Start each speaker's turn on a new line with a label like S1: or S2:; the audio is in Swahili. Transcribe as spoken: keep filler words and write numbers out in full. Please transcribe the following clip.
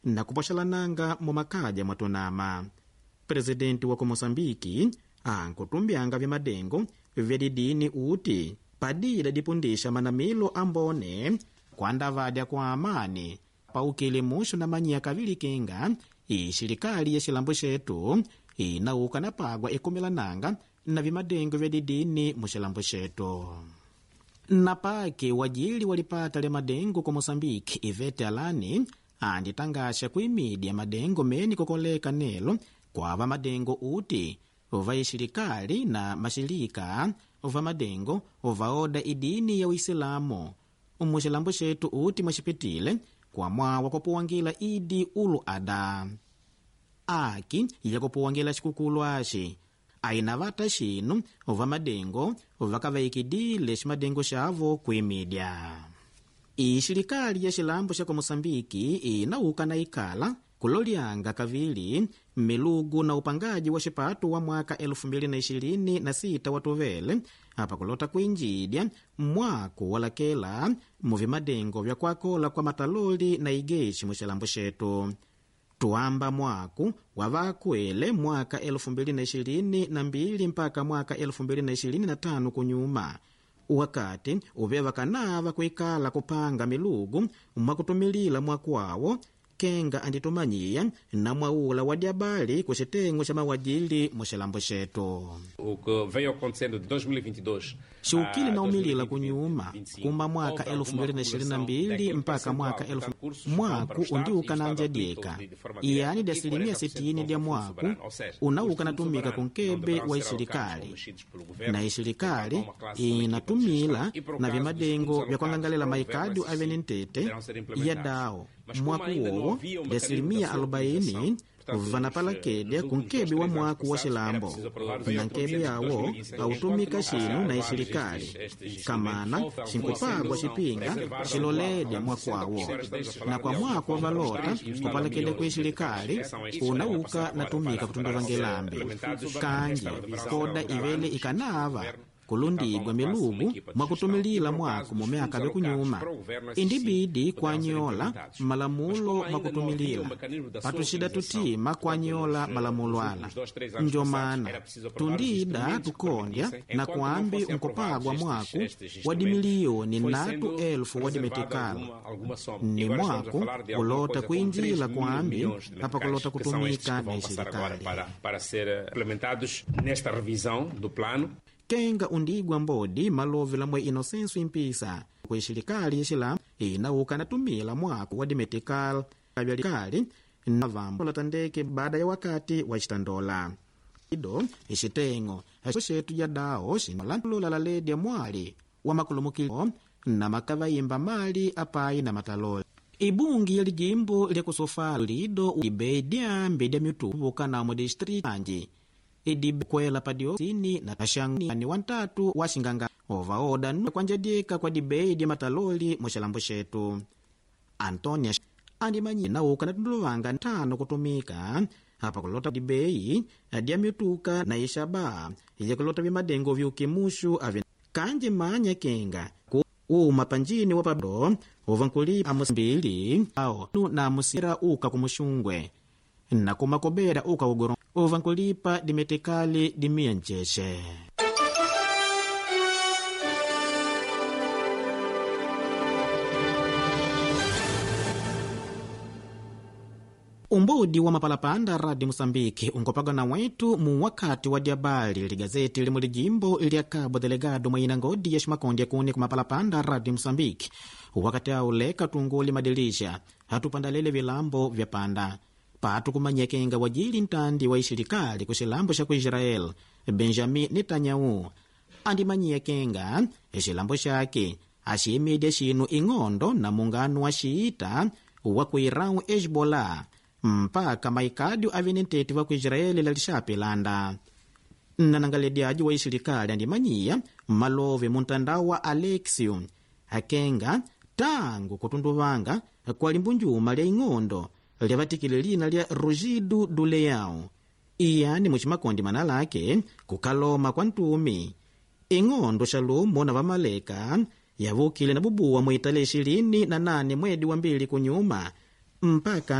S1: na kuposhalananga mu makaja mwatonama. Presidenti wa Mosambiki ankutumbyanga vya madengo vya didini uti padira dipundisha manamilo ambone kwandavadya kwa amani paukile mushu na manyia kavili kenga ishirikali ya shilambo shetu inauka na pagwa ikumilananga na vimadengo vya didini mushilambo shetu. Na pake wajili walipata le madengo kwa Mosambiki Ivete Alani anditangasha kuimidia madengo meni kukoleka nelo kwa va madengo uti uva ishirikali na mashirika uva madengo uvaoda idini ya Uislamu umushilambo shetu uti mwashipitile kwa mwawa kupuwangila idi ulu ada aki ya kupuwangila shikukulu ashi aina vata shinu uva madengo uva kavaikidile shimadengo shavo kuimidia. Ishirikali ya shilambo shako Mosambiki inauka na ikala kulolyanga kavili milugu na upangaji wa shipatu wa mwaka elfu mbili na ishirini na sita watuvele hapa kulota kuinjidya mwaku walakela muvi madengo vya kwakola kwa mataloli na igeshi mushilambo shetu. Tuamba mwaku wavakwele mwaka elfu mbili na ishirini na mbili mpaka mwaka elfu mbili na ishirini na tano kunyuma wakati uveva kanava kuikala kupanga milugu mwakutumilila mwaku wawo kenga anditumanyia na mwaula wadiabali kushitengo cha mawajili mushilambo shetu.
S2: O que veio acontecendo de dois mil e vinte e dois
S1: shukili na umilila kunyuma kumba mwaka elfu mbili na ishirini na mbili mpaka mwaka elfu mwaku undiuka na anjadika yani de asilimia sitini dia mwaku unauka natumika kunkebe wa ishirikali na ishirikali inatumila na vimadengo vya kwangangalela maikadu avenentete ya dao mwaku wowo de asilimia arobaini vanapalakedya kunkebi wa mwaku wa shilambo na nkebi yawo autumika shinu na ishirikali kamana shinkupagwa shipinga shiloledya mwaku wawo na kwa mwaku wa valota kupalakedya kwa ishirikali unauka natumika kutundavangelambi kanji koda ivele ikanava kulundigwa milugu mwakutumilila mwaku mumeaka vekunyuma indibidi kwanyola malamulo mwakutumilila patushida tutima kwanyola malamulo ala njomana tundida tukondya na kuambi unkupagwa mwaku wadi miliyoni natu elfu wadi metikala ni mwaku kulota kuinjila kuambi hapa kulota kutumika na ishirikali
S2: para ser implementados nesta revisão do plano.
S1: Kenga undigwa mbodi malovi la mwe Inosenso impisa kwa ishirikali ya shilamu inauka natumila mwaku wa dimetikal kabyalikali na vambo latandeke baada ya wakati wa chitandola ido ishitengo shetu ya dao shinola la ledi ya mwali wa makulumukilo na makavaimba mali apai na mataloli ibungi ya lijimbo lya kusofalo lido uibedya mbedya miutubuka na mu district anji idibe kwela padio sini na tashangni ni wantatu wa shinganga ovaoda kwanjadika kwa dibeidi mataloli mushilambo shetu. Antonia andimanyi na uka na tunduluvanga ntano kutumika hapa kulota dibei adia miutuka na ishaba iya kulota vimadengo vyukimushu avi kanje manya kenga ku uma panjini wapado ovankuli amusambili ao na musira uka kumushungwe na kumakobera uka ugoro ovankulipa dimetekali dimiancheshe. Umbudi wa mapalapanda radi Mosambiki unkopaga na wetu mu wakati wa diabali li gazeti limu lijimbo ili Cabo Delegado mwaina ngodi ya shimakondi ya kuni kumapalapanda radi Mosambiki wakati auleka tunguli madilisha hatupandalele vilambo vya panda patu kumanyekenga wajili ntandi wa ishirikali kushilambo sha ku Israel Benjamin Netanyahu andimanyekenga ishilambo shake ashimide shinu ing'ondo na mungano wa shiita wa ku Iran Hezbollah mpaka maikadi avenenteti wa ku Israeli lalishaapilanda nanangalediaji wa ishirikali andimanyia malove muntandao wa Alexium akenga tangu kutunduvanga kwa limbunjuma lya ing'ondo lyabatikile lina lya Rugido do Leão iyani muchimakondi manalake kukaloma kwa ntumi ing'ondo shalumo na vamaleka yavukile na bubuwa mwitale ishirini na nane mwedi wa mbili kunyuma mpaka